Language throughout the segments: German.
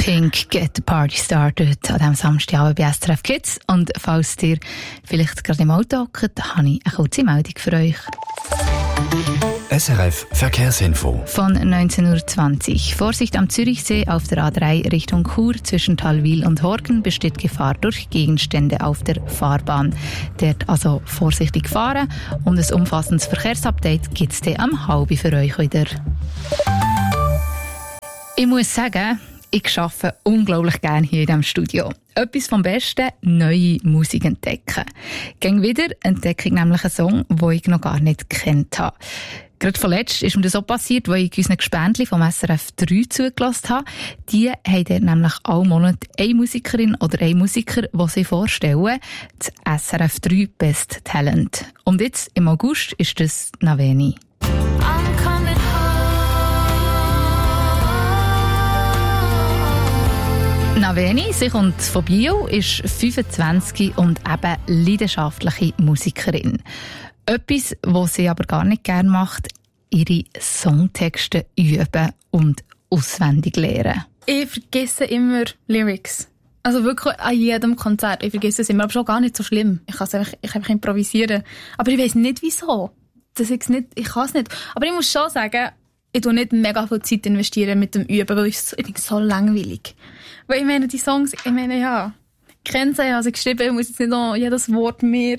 Pink, Get the Party Started an diesem Samstagabend bei SRF Kids. Und falls ihr vielleicht gerade im Auto hockt, habe ich eine kurze Meldung für euch. SRF Verkehrsinfo. Von 19:20 Uhr. Vorsicht am Zürichsee auf der A3 Richtung Chur zwischen Talwil und Horgen besteht Gefahr durch Gegenstände auf der Fahrbahn. Dort also vorsichtig fahren und ein umfassendes Verkehrsupdate gibt es dann am 12:30 für euch wieder. Ich muss sagen, ich arbeite unglaublich gerne hier in diesem Studio. Etwas vom Besten, neue Musik entdecken. Gegen wieder entdecke ich nämlich einen Song, den ich noch gar nicht gekannt habe. Gerade vorletzt ist mir das auch passiert, als ich unseren Gespendli vom SRF 3 zugelassen habe. Die haben dort nämlich alle Monate eine Musikerin oder einen Musiker, die sie vorstellen. Das SRF 3 Best Talent. Und jetzt, im August, ist das Naveni. Naveni, sie kommt von Bio, ist 25 und eben leidenschaftliche Musikerin. Etwas, was sie aber gar nicht gerne macht, ihre Songtexte üben und auswendig lernen. Ich vergesse immer Lyrics. Also wirklich an jedem Konzert. Ich vergesse es immer, aber schon gar nicht so schlimm. Ich kann einfach improvisieren. Aber ich weiss nicht, wieso. Ich kann es nicht. Aber ich muss schon sagen, ich tue nicht mega viel Zeit investieren mit dem Üben, weil ich finde es so langweilig. Weil ich meine, die Songs, ja, ich kenne sie, also geschrieben, ich muss jetzt nicht noch jedes Wort mehr.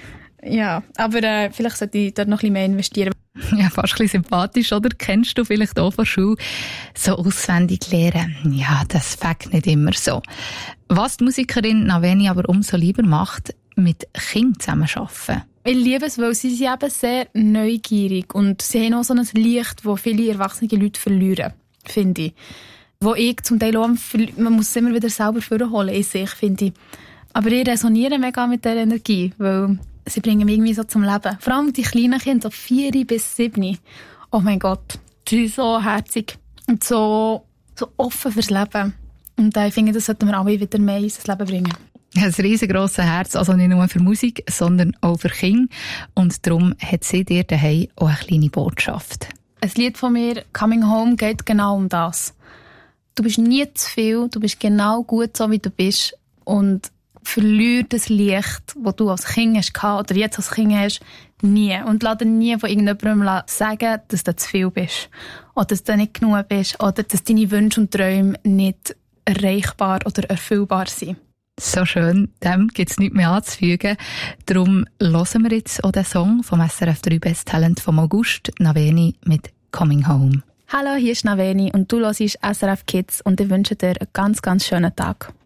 Ja, aber vielleicht sollte ich dort noch ein bisschen mehr investieren. Ja, fast ein bisschen sympathisch, oder? Kennst du vielleicht auch von Schule? So auswendig lernen, ja, das fängt nicht immer so. Was die Musikerin Naveni aber umso lieber macht, mit Kindern zusammenarbeiten. Ich liebe es, weil sie sind eben sehr neugierig und sie haben auch so ein Licht, das viele erwachsene Leute verlieren, finde ich. Wo ich zum Teil auch, man muss es immer wieder selber vorholen in sich, finde ich. Aber ich resoniere mega mit dieser Energie, weil sie bringen mich irgendwie so zum Leben. Vor allem die kleinen Kinder, so 4 bis 7. Oh mein Gott, die sind so herzig und so offen fürs Leben. Und ich finde, das sollten wir alle wieder mehr in unser Leben bringen. Ein riesengroßes Herz, also nicht nur für Musik, sondern auch für Kinder. Und darum hat sie dir daheim auch eine kleine Botschaft. Ein Lied von mir, Coming Home, geht genau um das. Du bist nie zu viel, du bist genau gut so, wie du bist. Und verlier das Licht, das du als Kind hast oder jetzt als Kind hast, nie. Und lass dir nie von irgendjemandem sagen, dass du zu viel bist. Oder dass du nicht genug bist. Oder dass deine Wünsche und Träume nicht erreichbar oder erfüllbar sind. So schön, dem gibt es nichts mehr anzufügen. Darum hören wir jetzt auch den Song vom SRF 3 Best Talent vom August, Naveni mit Coming Home. Hallo, hier ist Naveni und du hörst SRF Kids und ich wünsche dir einen ganz, ganz schönen Tag.